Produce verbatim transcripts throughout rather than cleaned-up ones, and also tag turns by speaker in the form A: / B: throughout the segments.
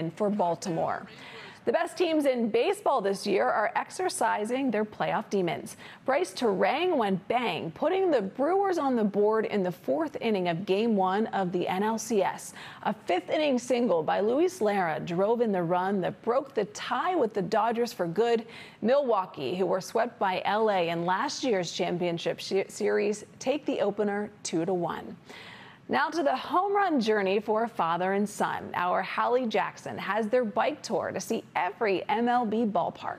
A: win for Baltimore. The best teams in baseball this year are exercising their playoff demons. Bryce Turang went bang, putting the Brewers on the board in the fourth inning of Game One of the N L C S. A fifth-inning single by Luis Lara drove in the run that broke the tie with the Dodgers for good. Milwaukee, who were swept by L A in last year's championship series, take the opener two to one. Now to the home run journey for a father and son. Our Hallie Jackson has their bike tour to see every M L B ballpark.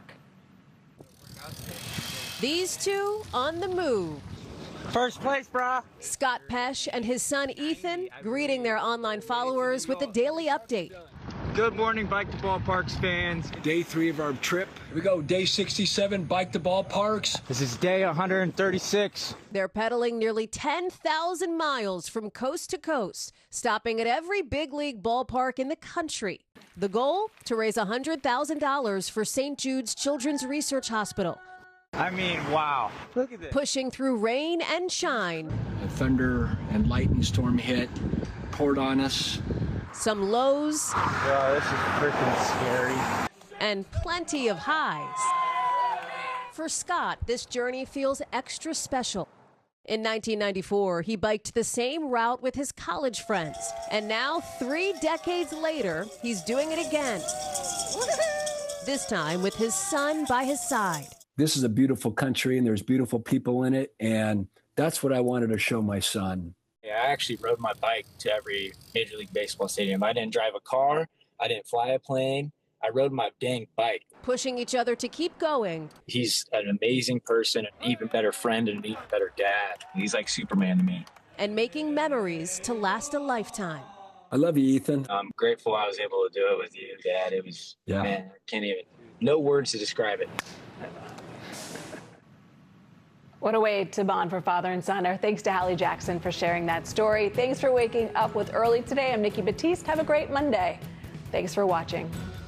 B: These two on the move.
C: First place, brah.
B: Scott Pesh and his son Ethan greeting their online followers with a daily update.
C: Good morning, Bike to Ballparks fans.
D: Day three of our trip. Here we go, day sixty-seven, Bike to Ballparks.
C: This is day one hundred thirty-six.
B: They're pedaling nearly ten thousand miles from coast to coast, stopping at every big league ballpark in the country. The goal? To raise one hundred thousand dollars for Saint Jude's Children's Research Hospital.
C: I mean, wow. Look at this.
B: Pushing through rain and shine.
D: A thunder and lightning storm hit, poured on us.
B: Some lows.
C: Oh, this is freaking scary.
B: And plenty of highs. For Scott, this journey feels extra special. In nineteen ninety-four, he biked the same route with his college friends. And now, three decades later, he's doing it again. This time with his son by his side.
D: This is a beautiful country, and there's beautiful people in it, and that's what I wanted to show my son.
E: Yeah, I actually rode my bike to every Major League Baseball stadium. I didn't drive a car. I didn't fly a plane. I rode my dang bike.
B: Pushing each other to keep going.
E: He's an amazing person, an even better friend, and an even better dad. He's like Superman to me.
B: And making memories to last a lifetime.
D: I love you, Ethan.
E: I'm grateful I was able to do it with you, Dad. It was,
D: yeah.
E: man, I can't even, no words to describe it.
A: What a way to bond for father and son. Our thanks to Hallie Jackson for sharing that story. Thanks for waking up with Early today. I'm Nikki Batiste. Have a great Monday. Thanks for watching.